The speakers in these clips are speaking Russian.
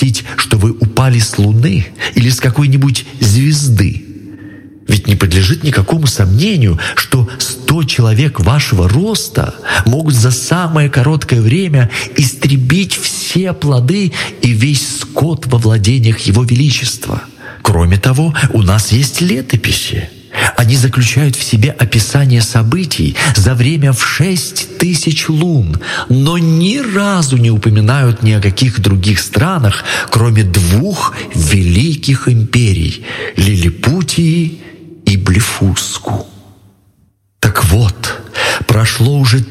допустить, что вы упали с Луны или с какой-нибудь звезды. Ведь не подлежит никакому сомнению, что 100 человек вашего роста могут за самое короткое время истребить все плоды и весь скот во владениях Его Величества. Кроме того, у нас есть летописи. Они заключают в себе описание событий за время в 6000 лун, но ни разу не упоминают ни о каких других странах, кроме 2 великих империй — Лилипутии и Блефуску. Так вот, прошло уже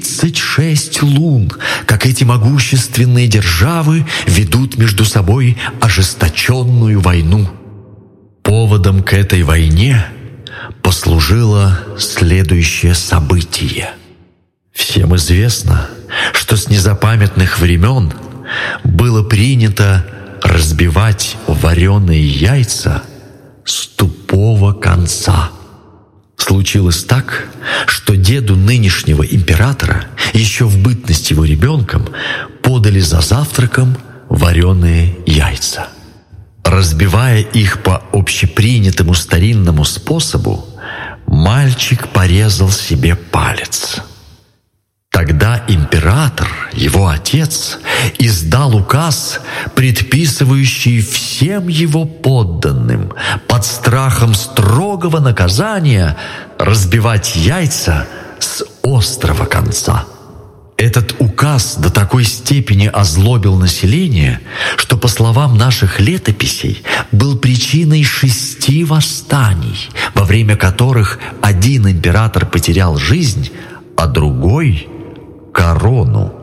36 лун, как эти могущественные державы ведут между собой ожесточенную войну. Поводом к этой войне послужило следующее событие. Всем известно, что с незапамятных времен было принято разбивать вареные яйца с тупого конца. Случилось так, что деду нынешнего императора еще в бытность его ребенком подали за завтраком вареные яйца. Разбивая их по общепринятому старинному способу, мальчик порезал себе палец. Тогда император, его отец, издал указ, предписывающий всем его подданным под страхом строгого наказания разбивать яйца с острого конца. Этот указ до такой степени озлобил население, что, по словам наших летописей, был причиной 6 восстаний, во время которых один император потерял жизнь, а другой — корону.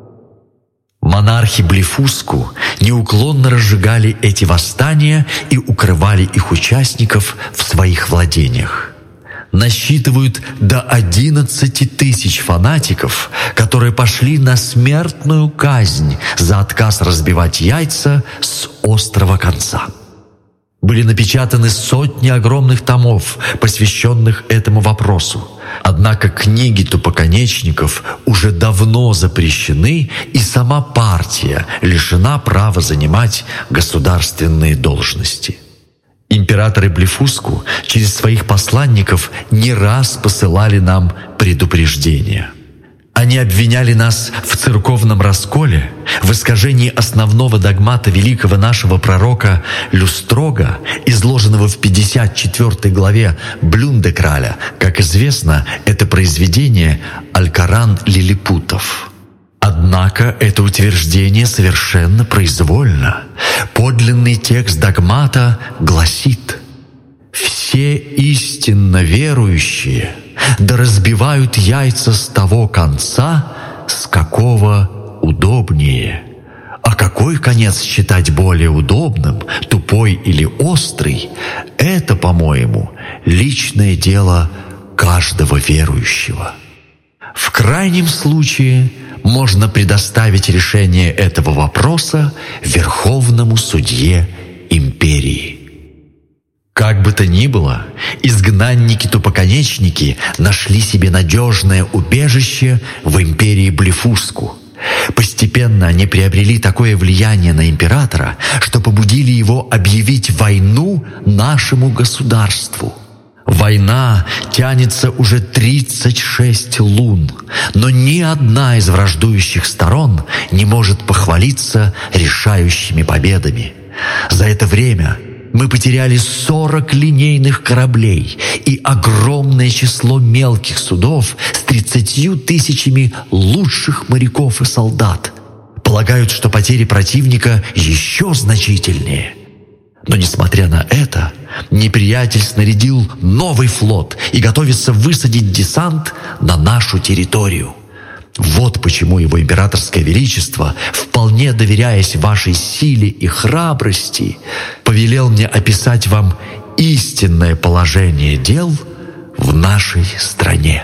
Монархи Блефуску неуклонно разжигали эти восстания и укрывали их участников в своих владениях. Насчитывают до 11 тысяч фанатиков, которые пошли на смертную казнь за отказ разбивать яйца с острого конца. Были напечатаны сотни огромных томов, посвященных этому вопросу. Однако книги тупоконечников уже давно запрещены, и сама партия лишена права занимать государственные должности. Императоры Блефуску через своих посланников не раз посылали нам предупреждения. Они обвиняли нас в церковном расколе, в искажении основного догмата великого нашего пророка Люстрога, изложенного в 54 главе Блюндекраля. Как известно, это произведение «Алькоран лилипутов». Однако это утверждение совершенно произвольно. Подлинный текст догмата гласит: «Все истинно верующие да разбивают яйца с того конца, с какого удобнее». А какой конец считать более удобным, тупой или острый, это, по-моему, личное дело каждого верующего. В крайнем случае можно предоставить решение этого вопроса Верховному судье империи. Как бы то ни было, изгнанники-тупоконечники нашли себе надежное убежище в империи Блефуску. Постепенно они приобрели такое влияние на императора, что побудили его объявить войну нашему государству. Война тянется уже 36 лун, но ни одна из враждующих сторон не может похвалиться решающими победами. За это время мы потеряли 40 линейных кораблей и огромное число мелких судов с 30 тысячами лучших моряков и солдат. Полагают, что потери противника еще значительнее. Но, несмотря на это, неприятель снарядил новый флот и готовится высадить десант на нашу территорию. Вот почему его императорское величество, вполне доверяясь вашей силе и храбрости, повелел мне описать вам истинное положение дел в нашей стране.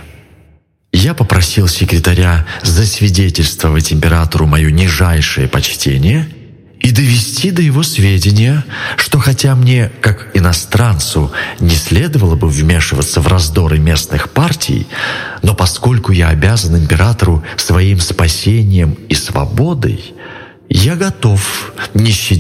Я попросил секретаря засвидетельствовать императору мое нижайшее почтение и довести до его сведения, что хотя мне, как иностранцу, не следовало бы вмешиваться в раздоры местных партий, но поскольку я обязан императору своим спасением и свободой, я готов, не щадя